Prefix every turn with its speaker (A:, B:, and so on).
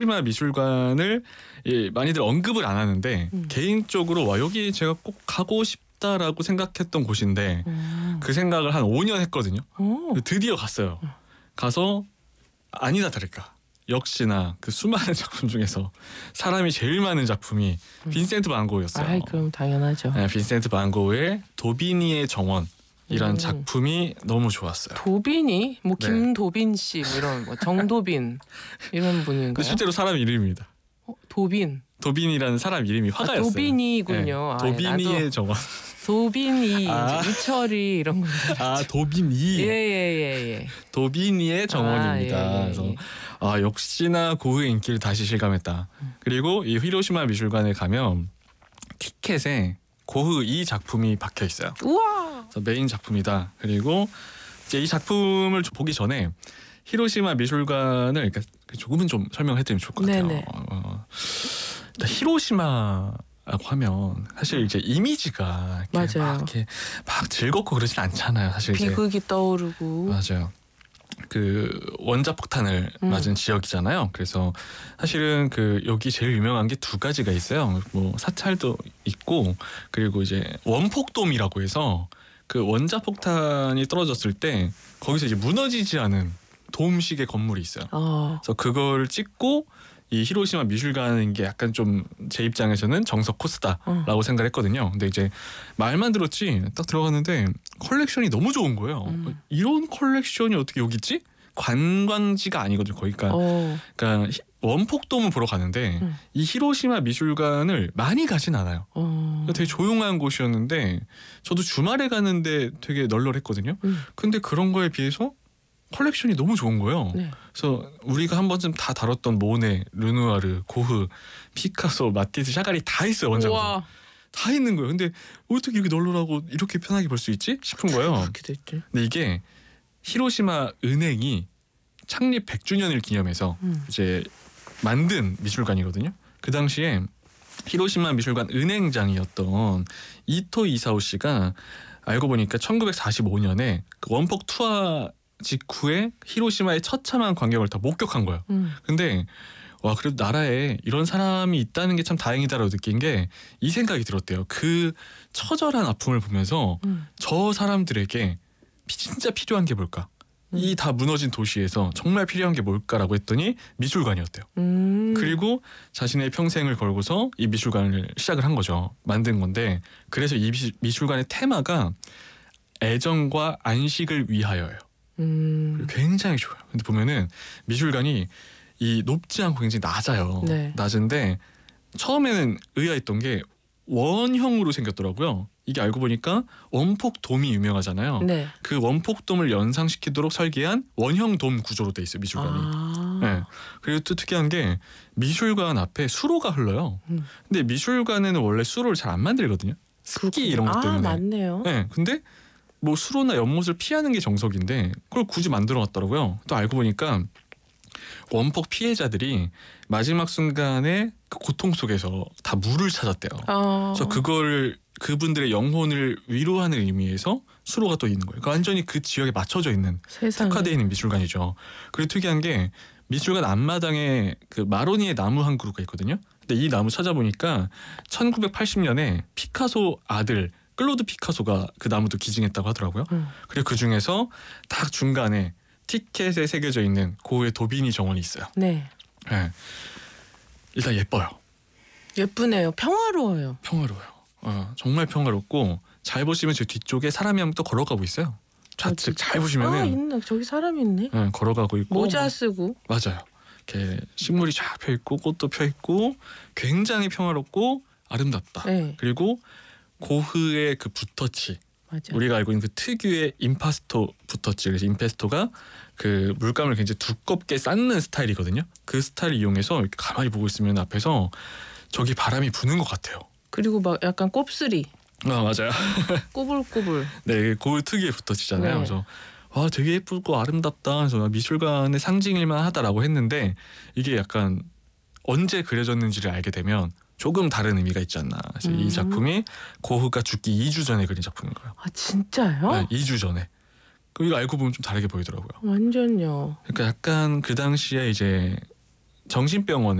A: 히로시마 미술관을 많이들 언급을 안 하는데 개인적으로 와 여기 제가 꼭 가고 싶다라고 생각했던 곳인데 그 생각을 한 5년 했거든요. 드디어 갔어요. 가서 아니다 다를까 역시나 그 수많은 작품 중에서 사람이 제일 많은 작품이 빈센트 반 고흐였어요.
B: 아이, 그럼 당연하죠.
A: 네, 빈센트 반 고흐의 도비니의 정원이란 작품이 너무 좋았어요.
B: 도빈이 뭐
A: 네.
B: 김도빈 씨 뭐 이런 뭐 정도빈 이런 분인가요?
A: 실제로 사람 이름입니다.
B: 도빈.
A: 도빈이라는 사람 이름이 화가였어요.
B: 도빈이군요.
A: 네, 도비니의
B: 나도
A: 정원.
B: 도빈이, 이철이 이런 거.
A: 도비니.
B: 예예예.
A: 도비니의 정원입니다.
B: 예.
A: 그래서 역시나 고흐의 인기를 다시 실감했다. 그리고 이 히로시마 미술관에 가면 티켓에 고흐 이 작품이 박혀 있어요.
B: 우와.
A: 그래서 메인 작품이다. 그리고 이제 이 작품을 보기 전에 히로시마 미술관을 그러니까 조금은 좀 설명해드리면 좋을 것 같아요.
B: 네네.
A: 일단 히로시마라고 하면 사실 이제 이미지가 이렇게 막 즐겁고 그러진 않잖아요. 사실
B: 비극이 떠오르고.
A: 맞아요. 그 원자폭탄을 맞은 지역이잖아요. 그래서 사실은 그 여기 제일 유명한 게 두 가지가 있어요. 뭐 사찰도 있고 그리고 이제 원폭돔이라고 해서 그 원자폭탄이 떨어졌을 때 거기서 이제 무너지지 않은 돔식의 건물이 있어요. 그래서 그걸 찍고 이 히로시마 미술관인 게 약간 좀 제 입장에서는 정석 코스다라고 생각을 했거든요. 근데 이제 말만 들었지 딱 들어갔는데 컬렉션이 너무 좋은 거예요. 이런 컬렉션이 어떻게 여기 있지? 관광지가 아니거든요. 거기가. 그러니까 원폭돔을 보러 가는데 이 히로시마 미술관을 많이 가진 않아요. 되게 조용한 곳이었는데 저도 주말에 가는데 되게 널널했거든요. 근데 그런 거에 비해서 컬렉션이 너무 좋은 거예요.
B: 네.
A: 그래서 우리가 한 번쯤 다 다뤘던 모네, 르누아르, 고흐, 피카소, 마티스, 샤갈이 다 있어요. 원작으로. 다 있는 거예요. 근데 어떻게 이렇게 널널하고 이렇게 편하게 볼 수 있지? 싶은 거예요.
B: 그렇게 됐지.
A: 근데 이게 히로시마 은행이 창립 100주년을 기념해서 이제 만든 미술관이거든요. 그 당시에 히로시마 미술관 은행장이었던 이토 이사오 씨가 알고 보니까 1945년에 그 원폭 투하 직후에 히로시마의 처참한 광경을 다 목격한 거예요. 근데 와 그래도 나라에 이런 사람이 있다는 게 참 다행이다라고 느낀 게 이 생각이 들었대요. 그 처절한 아픔을 보면서 저 사람들에게 진짜 필요한 게 뭘까? 이 다 무너진 도시에서 정말 필요한 게 뭘까라고 했더니 미술관이었대요. 그리고 자신의 평생을 걸고서 이 미술관을 시작을 한 거죠. 만든 건데 그래서 이 미술관의 테마가 애정과 안식을 위하여예요. 굉장히 좋아요. 근데 보면은 미술관이 이 높지 않고 굉장히 낮아요.
B: 네.
A: 낮은데 처음에는 의아했던 게 원형으로 생겼더라고요. 이게 알고 보니까 원폭돔이 유명하잖아요.
B: 네.
A: 그 원폭돔을 연상시키도록 설계한 원형돔 구조로 돼 있어요. 미술관이. 네. 그리고 또 특이한 게 미술관 앞에 수로가 흘러요. 근데 미술관에는 원래 수로를 잘 안 만들거든요. 습기 이런 것 때문에.
B: 맞네요.
A: 네. 근데 뭐 수로나 연못을 피하는 게 정석인데 그걸 굳이 만들어놨더라고요. 또 알고 보니까 원폭 피해자들이 마지막 순간에 그 고통 속에서 다 물을 찾았대요. 그래서 그분들의 영혼을 위로하는 의미에서 수로가 또 있는 거예요. 그러니까 완전히 그 지역에 맞춰져 있는 특화되어 있는 미술관이죠. 그리고 특이한 게 미술관 앞마당에 그 마로니에 나무 한 그루가 있거든요. 근데 이 나무 찾아보니까 1980년에 피카소 아들 클로드 피카소가 그 나무도 기증했다고 하더라고요. 그리고 그 중에서 딱 중간에 티켓에 새겨져 있는 고흐의 도비니 정원이 있어요.
B: 네.
A: 네. 일단 예뻐요.
B: 예쁘네요. 평화로워요.
A: 정말 평화롭고 잘 보시면 저 뒤쪽에 사람이 한 명 또 걸어가고 있어요. 좌측 잘 보시면은
B: 있네. 저기 사람 있네.
A: 네, 걸어가고 있고
B: 모자 쓰고.
A: 맞아요. 이렇게 식물이 쫙 펴 있고 꽃도 펴 있고 굉장히 평화롭고 아름답다.
B: 네.
A: 그리고 고흐의 그 붓터치.
B: 맞아.
A: 우리가 알고 있는 그 특유의 임파스토 붓터치. 그래서 임파스토가 그 물감을 굉장히 두껍게 쌓는 스타일이거든요. 그 스타일을 이용해서 이렇게 가만히 보고 있으면 앞에서 저기 바람이 부는 것 같아요.
B: 그리고 막 약간 곱슬이.
A: 맞아요.
B: 꼬불꼬불.
A: 네, 고흐 특유의 붓터치잖아요.
B: 네.
A: 그래서 와 되게 예쁘고 아름답다. 그래서 미술관의 상징일만 하다라고 했는데 이게 약간 언제 그려졌는지를 알게 되면 조금 다른 의미가 있지 않나. 그래서 이 작품이 고흐가 죽기 2주 전에 그린 작품인 거예요.
B: 아 진짜요?
A: 네, 2주 전에. 이거 알고 보면 좀 다르게 보이더라고요.
B: 완전요.
A: 그러니까 약간 그 당시에 이제 정신병원에